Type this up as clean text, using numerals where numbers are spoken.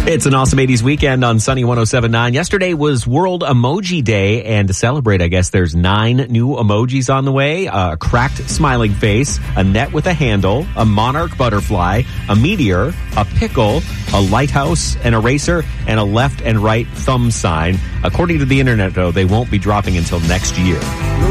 It's an awesome 80s weekend on Sunny 107.9. Yesterday was World Emoji Day, and to celebrate, I guess there's 9 new emojis on the way. A cracked smiling face, a net with a handle, a monarch butterfly, a meteor, a pickle, a lighthouse, an eraser, and a left and right thumb sign. According to the internet, though, they won't be dropping until next year.